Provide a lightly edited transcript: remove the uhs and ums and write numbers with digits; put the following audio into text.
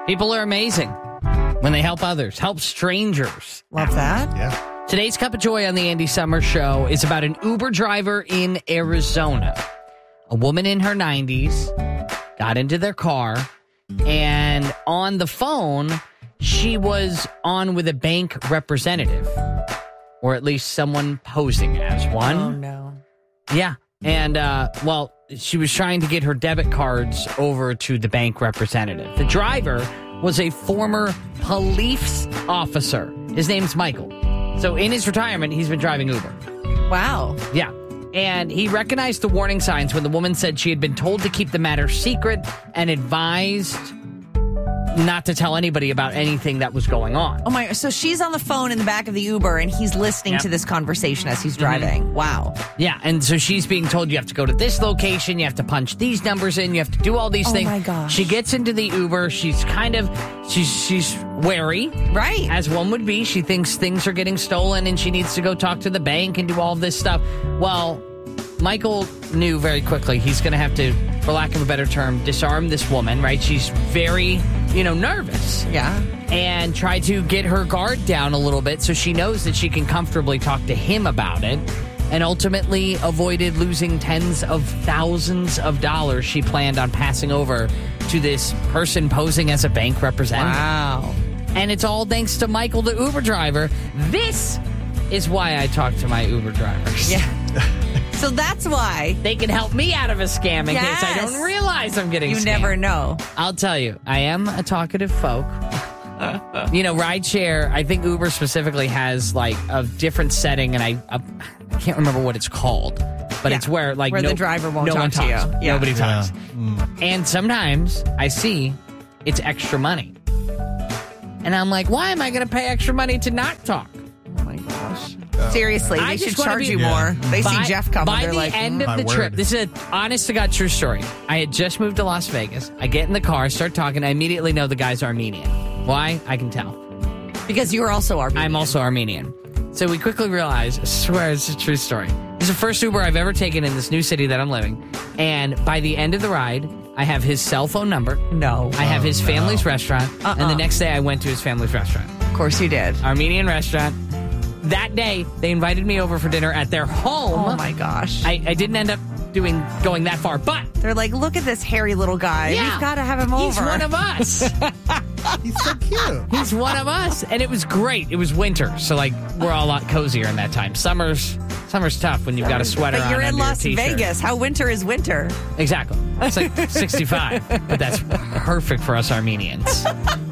People are amazing when they help others, help strangers. Love that. Yeah. Today's Cup of Joy on the Andy Summers Show is about an Uber driver in Arizona. A woman in her 90s got into their car, and on the phone, she was on with a bank representative, or at least someone posing as one. Oh, no. Yeah. And, she was trying to get her debit cards over to the bank representative. The driver was a former police officer. His name's Michael. So in his retirement, he's been driving Uber. Wow. Yeah. And he recognized the warning signs when the woman said she had been told to keep the matter secret and advised not to tell anybody about anything that was going on. Oh my! So she's on the phone in the back of the Uber, and he's listening to this conversation as he's driving. Wow. Yeah, and so she's being told you have to go to this location, you have to punch these numbers in, you have to do all these things. Oh my gosh. She gets into the Uber. She's she's wary, Right. as one would be. She thinks things are getting stolen, and she needs to go talk to the bank and do all this stuff. Well, Michael knew very quickly he's going to have to, for lack of a better term, disarm this woman, right? She's very, nervous. Yeah. And try to get her guard down a little bit so she knows that she can comfortably talk to him about it, and ultimately avoided losing tens of thousands of dollars she planned on passing over to this person posing as a bank representative. Wow. And it's all thanks to Michael, the Uber driver. This is why I talk to my Uber drivers. Yeah. So that's why. They can help me out of a scam in case I don't realize I'm getting scammed. You never know. I'll tell you, I am a talkative folk. Rideshare, I think Uber specifically has like a different setting, and I can't remember what it's called, but it's where like the driver won't talk to you. Yeah. Nobody talks. Yeah. And sometimes I see it's extra money. And I'm like, why am I going to pay extra money to not talk? Oh my gosh. Seriously, I they just should wanna charge be- you more. They see By- Jeff coming. By They're the like, end of My the trip, word. this is an honest-to-God true story. I had just moved to Las Vegas. I get in the car, start talking. I immediately know the guy's Armenian. Why? I can tell. because you're also Armenian. I'm also Armenian. So we quickly realize, I swear it's a true story. This is the first Uber I've ever taken in this new city that I'm living. And by the end of the ride, I have his cell phone number. No. I have his family's restaurant. And the next day I went to his family's restaurant. Of course you did. Armenian restaurant. That day, they invited me over for dinner at their home. Oh my gosh. I didn't end up going that far, but They're like, look at this hairy little guy. yeah, We've got to have him over. He's one of us. He's so cute. He's one of us, and it was great. It was winter, so like we're all a lot cozier in that time. Summer's tough when you've got a sweater on But you're in under Las your t-shirt. Vegas. How winter is winter? Exactly. It's like 65, but that's perfect for us Armenians.